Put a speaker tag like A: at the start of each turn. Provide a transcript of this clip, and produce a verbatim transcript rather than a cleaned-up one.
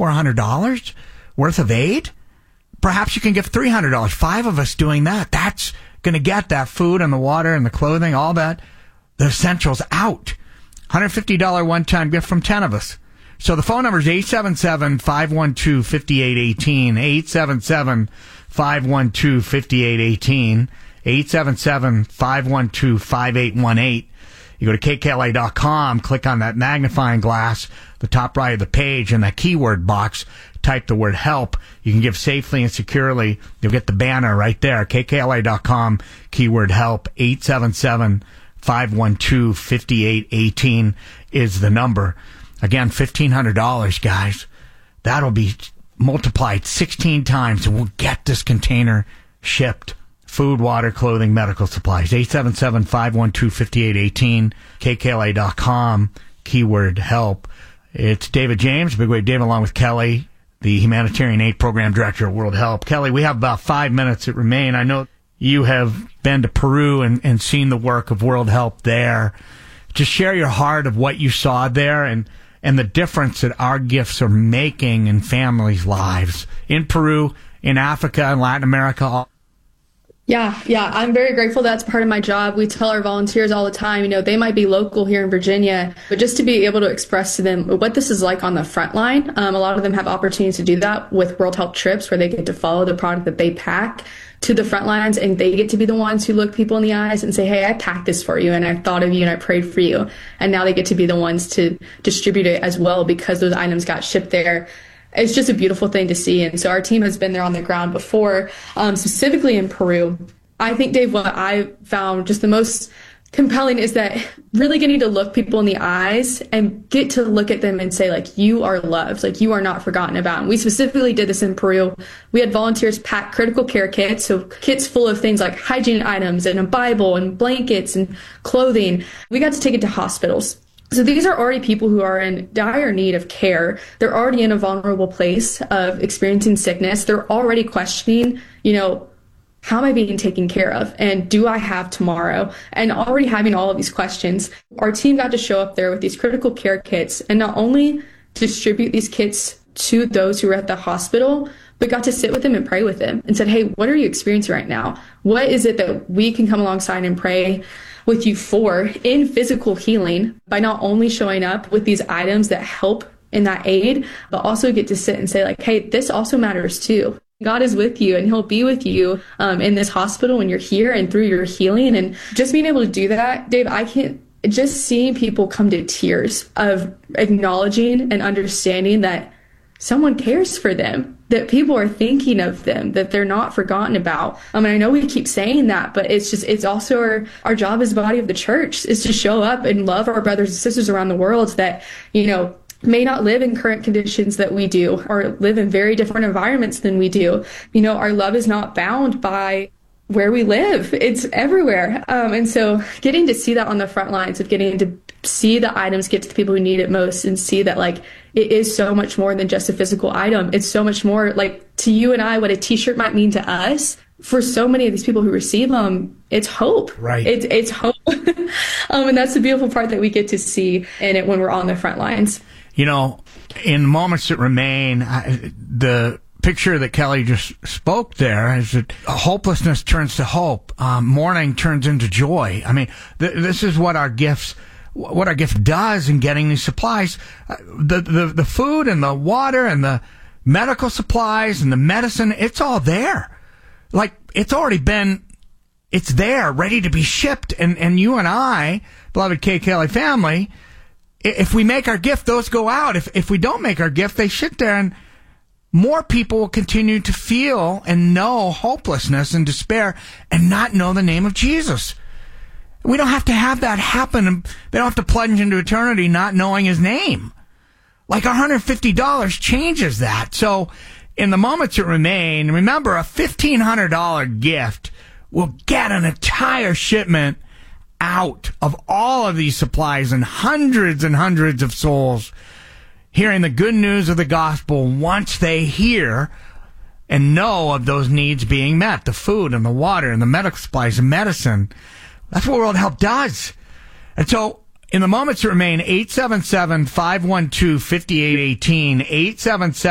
A: four hundred dollars worth of aid? Perhaps you can give three hundred dollars. Five of us doing that. That's going to get that food and the water and the clothing, all that, the essentials out. one hundred fifty dollars one-time gift from ten of us. So the phone number is eight seven seven, five one two, five eight one eight, eight seven seven, five one two, five eight one eight, eight seven seven, five one two, five eight one eight. You go to K K L A dot com, click on that magnifying glass, the top right of the page, in that keyword box, type the word help. You can give safely and securely. You'll get the banner right there, K K L A dot com, keyword help, eight seven seven, five one two, five eight one eight is the number. Again, fifteen hundred dollars, guys. That'll be multiplied sixteen times, and we'll get this container shipped. Food, water, clothing, medical supplies. eight seven seven, five one two, five eight one eight, K K L A dot com, keyword help. It's David James, Big Wave Dave, along with Kelly, the Humanitarian Aid Program Director at World Help. Kelly, we have about five minutes that remain. I know you have been to Peru and, and seen the work of World Help there. Just share your heart of what you saw there and and the difference that our gifts are making in families' lives in Peru, in Africa, and Latin America.
B: Yeah, yeah, I'm very grateful that's part of my job. We tell our volunteers all the time, you know, they might be local here in Virginia, but just to be able to express to them what this is like on the front line. Um, a lot of them have opportunities to do that with World Help trips, where they get to follow the product that they pack to the front lines, and they get to be the ones who look people in the eyes and say, hey, I packed this for you, and I thought of you, and I prayed for you. And now they get to be the ones to distribute it as well, because those items got shipped there. It's just a beautiful thing to see. And so our team has been there on the ground before, um, specifically in Peru. I think, Dave, what I found just the most compelling is that really getting to look people in the eyes and get to look at them and say, like, you are loved, like you are not forgotten about. And we specifically did this in Peru. We had volunteers pack critical care kits, so kits full of things like hygiene items and a Bible and blankets and clothing. We got to take it to hospitals. So these are already people who are in dire need of care. They're already in a vulnerable place of experiencing sickness. They're already questioning, you know, how am I being taken care of? And do I have tomorrow? And already having all of these questions, our team got to show up there with these critical care kits and not only distribute these kits to those who were at the hospital, but got to sit with them and pray with them and said, hey, what are you experiencing right now? What is it that we can come alongside and pray with you for in physical healing by not only showing up with these items that help in that aid, but also get to sit and say, like, hey, this also matters too. God is with you, and he'll be with you um, in this hospital when you're here and through your healing. And just being able to do that, Dave, I can't, just seeing people come to tears of acknowledging and understanding that someone cares for them, that people are thinking of them, that they're not forgotten about. I mean, I know we keep saying that, but it's just, it's also our, our job as the body of the church is to show up and love our brothers and sisters around the world that, you know, may not live in current conditions that we do, or live in very different environments than we do. You know, our love is not bound by where we live. It's everywhere. Um, and so getting to see that on the front lines of getting to see the items get to the people who need it most, and see that, like, it is so much more than just a physical item. It's so much more, like, to you and I, what a t-shirt might mean to us. For so many of these people who receive them, it's hope.
A: Right.
B: It's, it's hope. um, and that's the beautiful part that we get to see in it when we're on the front lines.
A: You know, in moments that remain, I, the picture that Kelly just spoke there is that hopelessness turns to hope. Um, mourning turns into joy. I mean, th- this is what our gifts, what our gift does in getting these supplies. Uh, the, the, the food and the water and the medical supplies and the medicine, it's all there. Like, it's already been, it's there, ready to be shipped. And, and you and I, beloved K K L A family, if we make our gift, those go out. If if we don't make our gift, they sit there, and more people will continue to feel and know hopelessness and despair and not know the name of Jesus. We don't have to have that happen. And they don't have to plunge into eternity not knowing his name. Like one hundred fifty dollars changes that. So in the moments that remain, remember, a fifteen hundred dollars gift will get an entire shipment out of all of these supplies, and hundreds and hundreds of souls hearing the good news of the gospel once they hear and know of those needs being met, the food and the water and the medical supplies and medicine. That's what World Help does. And so in the moments that remain, eight seven seven, five one two, five eight one eight, eight seven seven